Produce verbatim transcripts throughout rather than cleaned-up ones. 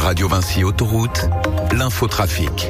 Radio Vinci Autoroute, l'infotrafic.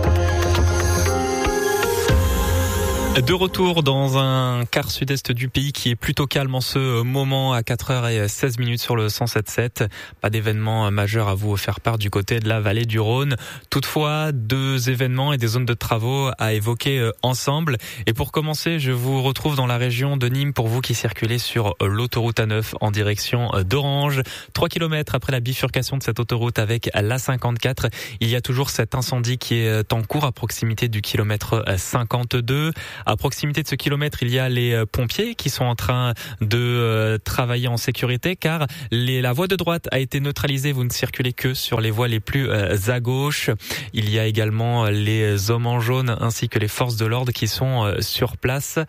De retour dans un quart sud-est du pays qui est plutôt calme en ce moment à quatre heures seize minutes sur le cent sept sept. Pas d'événement majeur à vous faire part du côté de la vallée du Rhône. Toutefois, deux événements et des zones de travaux à évoquer ensemble. Et pour commencer, je vous retrouve dans la région de Nîmes pour vous qui circulez sur l'autoroute A neuf en direction d'Orange. Trois kilomètres après la bifurcation de cette autoroute avec l'A cinquante-quatre, il y a toujours cet incendie qui est en cours à proximité du kilomètre cinquante-deux. À proximité de ce kilomètre, il y a les pompiers qui sont en train de euh, travailler en sécurité car les, la voie de droite a été neutralisée. Vous ne circulez que sur les voies les plus euh, à gauche. Il y a également les hommes en jaune ainsi que les forces de l'ordre qui sont euh, sur place.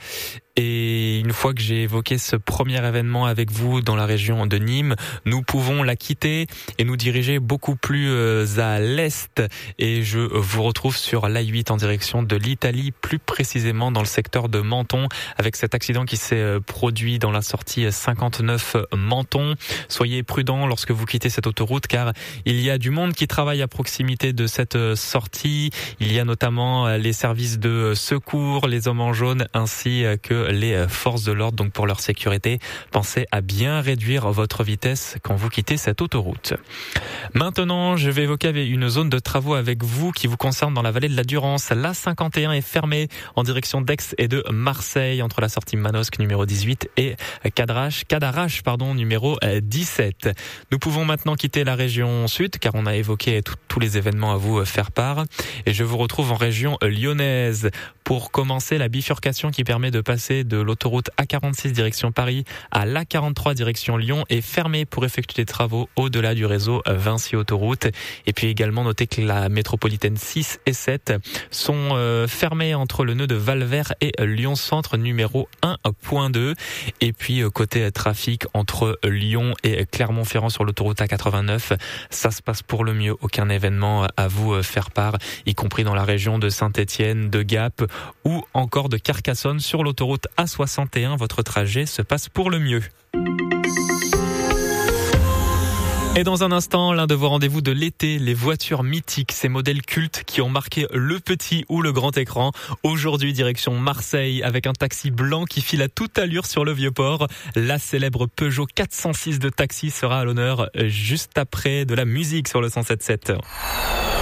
Et une fois que j'ai évoqué ce premier événement avec vous dans la région de Nîmes, nous pouvons la quitter et nous diriger beaucoup plus à l'est. Et je vous retrouve sur l'A huit en direction de l'Italie, plus précisément dans le secteur de Menton, avec cet accident qui s'est produit dans la sortie cinquante-neuf Menton. Soyez prudents lorsque vous quittez cette autoroute car il y a du monde qui travaille à proximité de cette sortie. Il y a notamment les services de secours, les hommes en jaune ainsi que les forces de l'ordre. Donc pour leur sécurité, pensez à bien réduire votre vitesse quand vous quittez cette autoroute. Maintenant, je vais évoquer une zone de travaux avec vous qui vous concerne dans la vallée de la Durance. L'A cinquante et un est fermée en direction d'Aix et de Marseille entre la sortie Manosque numéro dix-huit et Cadarache, Cadarache pardon, numéro dix-sept. Nous pouvons maintenant quitter la région sud car on a évoqué tout, tous les événements à vous faire part et je vous retrouve en région lyonnaise pour commencer la bifurcation qui permet de passer de l'autoroute A quarante-six direction Paris à l'A quarante-trois direction Lyon est fermée pour effectuer des travaux au-delà du réseau Vinci Autoroute. Et puis également noter que la métropolitaine six et sept sont euh, fermées entre le nœud de Valvert et Lyon Centre numéro un point deux. Et puis euh, côté trafic entre Lyon et Clermont-Ferrand sur l'autoroute A quatre-vingt-neuf, ça se passe pour le mieux. Aucun événement à vous faire part, y compris dans la région de Saint-Étienne, de Gap ou encore de Carcassonne sur l'autoroute A soixante et un. Votre trajet se passe pour le mieux. Et dans un instant, l'un de vos rendez-vous de l'été, les voitures mythiques, ces modèles cultes qui ont marqué le petit ou le grand écran. Aujourd'hui, direction Marseille, avec un taxi blanc qui file à toute allure sur le Vieux-Port. La célèbre Peugeot quatre cent six de taxi sera à l'honneur juste après de la musique sur le cent sept sept.